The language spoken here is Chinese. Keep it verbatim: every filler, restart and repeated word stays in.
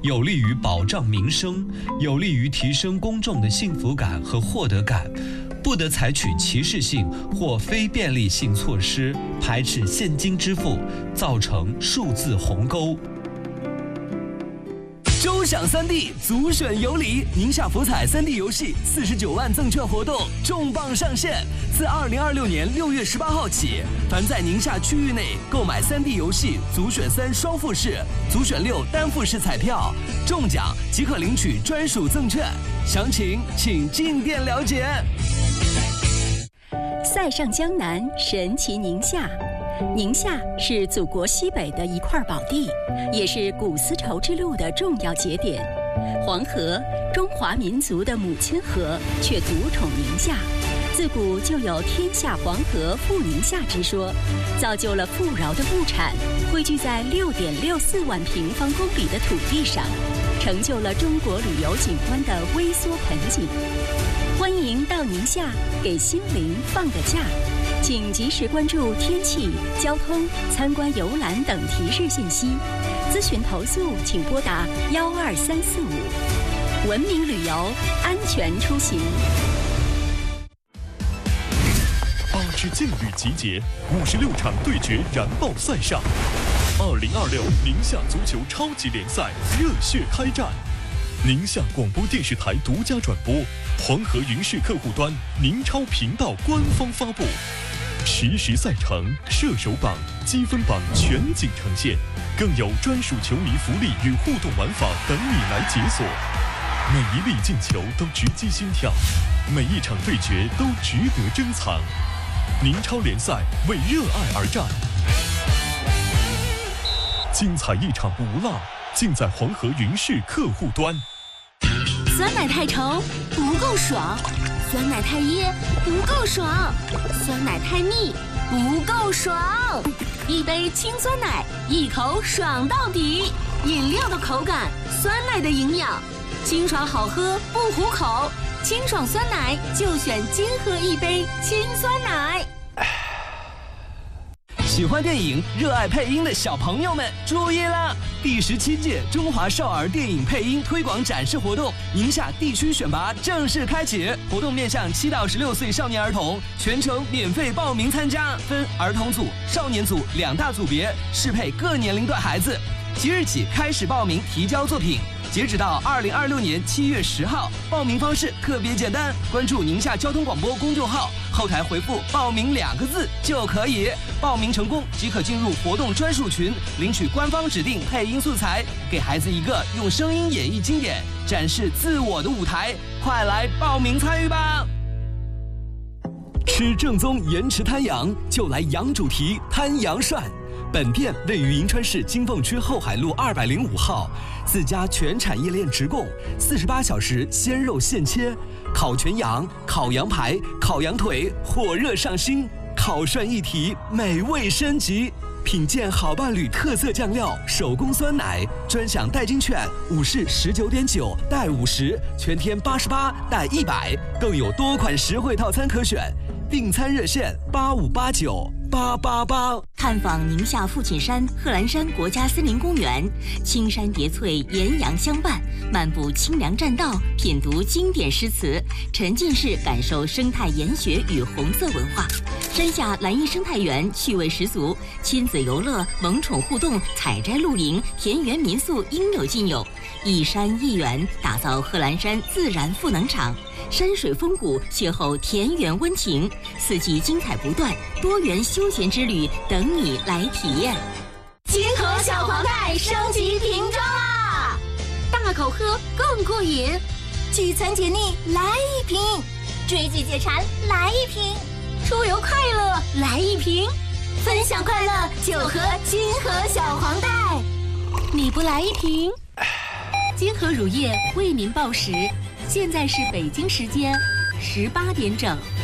有利于保障民生，有利于提升公众的幸福感和获得感。不得采取歧视性或非便利性措施，排斥现金支付，造成数字鸿沟。 周享三 D 足选有礼，宁夏福彩三 D 游戏四十九万赠券活动重磅上线。自二零二六年六月十八号起，凡在宁夏区域内购买三 D 游戏足选三双复式、足选六单复式彩票，中奖即可领取专属赠券。详情请进店了解。 塞上江南，神奇宁夏。宁夏是祖国西北的一块宝地，也是古丝绸之路的重要节点。黄河，中华民族的母亲河，却独宠宁夏。自古就有天下黄河富宁夏之说，造就了富饶的物产汇聚在六点六四万平方公里的土地上，成就了中国旅游景观的微缩盆景。欢迎到宁夏给心灵放个假，请及时关注天气、交通、参观游览等提示信息。咨询投诉请拨打幺二三四五。文明旅游，安全出行。 八支劲旅集结，五十六场对决燃爆赛上。二零二六宁夏足球超级联赛热血开战。宁夏广播电视台独家转播，黄河云视客户端宁超频道官方发布，实时赛程、射手榜、积分榜全景呈现，更有专属球迷福利与互动玩法等你来解锁。每一粒进球都直击心跳，每一场对决都值得珍藏。宁超联赛为热爱而战，精彩一场不落，尽在黄河云视客户端。 酸奶太稠不够爽，酸奶太噎不够爽，酸奶太腻不够爽。一杯清酸奶，一口爽到底。饮料的口感，酸奶的营养，清爽好喝不糊口。清爽酸奶就选金河一杯清酸奶。 喜欢电影、热爱配音的小朋友们注意了！第十七届中华少儿电影配音推广展示活动宁夏地区选拔正式开启，活动面向七到十六岁少年儿童，全程免费报名参加，分儿童组、少年组两大组别，适配各年龄段孩子。即日起开始报名提交作品，截止到二零二六年七月十号。报名方式特别简单，关注宁夏交通广播公众号，后台回复“报名”两个字就可以。报名成功即可进入活动专属群，领取官方指定配音素材，给孩子一个用声音演绎经典、展示自我的舞台。快来报名参与吧！吃正宗盐池滩羊，就来羊主题滩羊涮。本店位于银川市金凤区后海路二百零五号，自家全产业链直供，四十八小时鲜肉现切，烤全羊、烤羊排、烤羊腿，火热上新，烤涮一体，美味升级。品鉴好伴侣特色酱料，手工酸奶，专享代金券，五式十九点九带五十，全天八十八带一百，更有多款实惠套餐可选。订餐热线八五八九八八八。 探访宁夏父亲山贺兰山国家森林公园，青山叠翠，岩阳相伴，漫步清凉栈道，品读经典诗词，沉浸式感受生态研学与红色文化。山下蓝荫生态园趣味十足，亲子游乐、萌宠互动、采摘露营、田园民宿应有尽有。一山一园，打造贺兰山自然赋能场。山水风谷，邂逅田园温情，四季精彩不断，多元休闲之旅等你来体验。 金河小黄袋升级瓶装啦， 大口喝更过瘾， 聚餐解腻来一瓶，追剧解馋来一瓶， 出游快乐来一瓶， 分享快乐就喝金河小黄袋。 你不来一瓶？金河乳业为您报时，现在是北京时间十八点整。